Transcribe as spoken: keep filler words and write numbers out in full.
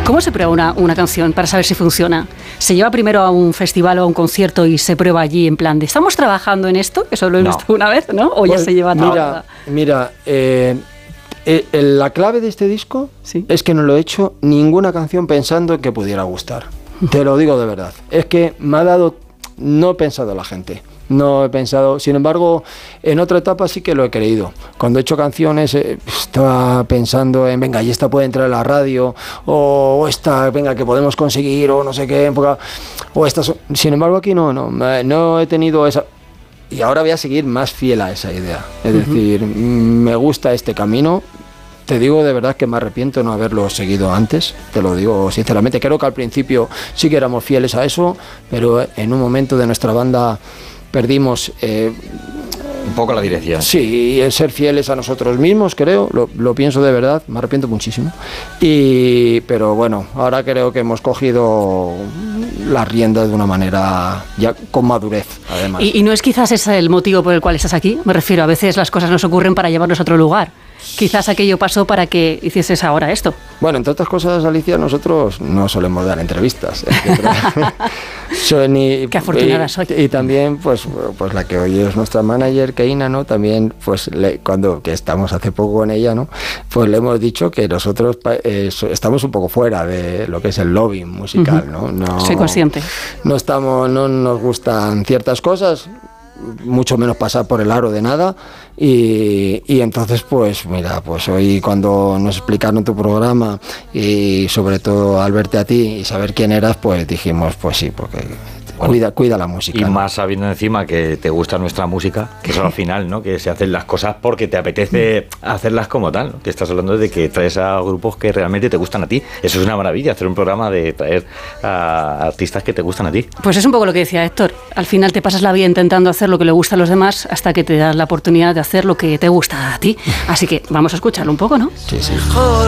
¿Cómo se prueba una, una canción para saber si funciona? ¿Se lleva primero a un festival o a un concierto y se prueba allí en plan de ¿estamos trabajando en esto? Que solo lo he No. visto una vez, ¿no? ¿O ya Pues, se lleva todo? Mira, mira eh, eh, la clave de este disco Sí. es que no lo he hecho ninguna canción pensando que pudiera gustar. Te lo digo de verdad. Es que me ha dado... No he pensado en la gente. No he pensado, sin embargo, en otra etapa sí que lo he creído. Cuando he hecho canciones eh, estaba pensando en, venga, y esta puede entrar en la radio, o, o esta, venga, que podemos conseguir, o no sé qué, o estas. Sin embargo, aquí no, no, no he tenido esa. Y ahora voy a seguir más fiel a esa idea. Es uh-huh. decir, me gusta este camino. Te digo de verdad que me arrepiento de no haberlo seguido antes, te lo digo sinceramente. Creo que al principio sí que éramos fieles a eso, pero en un momento de nuestra banda perdimos eh, un poco la dirección. Sí, el ser fieles a nosotros mismos, creo, lo, lo pienso de verdad, me arrepiento muchísimo. Y, pero bueno, ahora creo que hemos cogido las riendas de una manera ya con madurez, además. ¿Y, y no es quizás ese el motivo por el cual estás aquí? Me refiero, a veces las cosas nos ocurren para llevarnos a otro lugar. Quizás aquello pasó para que hicieses ahora esto. Bueno, entre otras cosas, Alicia, nosotros no solemos dar entrevistas. Soy ni, Qué afortunada soy. Y, y también, pues, pues la que hoy es nuestra manager, Keina, ¿no? También, pues, le, cuando que estamos hace poco con ella, ¿no? Pues le hemos dicho que nosotros eh, estamos un poco fuera de lo que es el lobbying musical, uh-huh. ¿no? No soy consciente. No estamos, no nos gustan ciertas cosas, mucho menos pasar por el aro de nada. Y, y entonces pues mira, pues hoy cuando nos explicaron tu programa y sobre todo al verte a ti y saber quién eras, pues dijimos pues sí, porque bueno, cuida, cuida la música. Y ¿no? más sabiendo encima que te gusta nuestra música, que eso al final, ¿no? Que se hacen las cosas porque te apetece hacerlas como tal, ¿no? Que estás hablando de que traes a grupos que realmente te gustan a ti. Eso es una maravilla, hacer un programa de traer a artistas que te gustan a ti. Pues es un poco lo que decía Héctor. Al final te pasas la vida intentando hacer lo que le gusta a los demás hasta que te das la oportunidad de hacer lo que te gusta a ti. Así que vamos a escucharlo un poco, ¿no? Sí, sí.